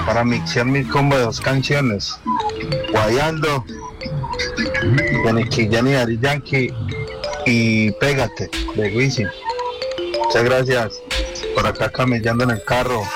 para mixear mi combo de 2 canciones. Guayando, de Nicky Jam y Daddy Yankee y Pégate, de Wisin. Muchas gracias. Por acá camellando en el carro.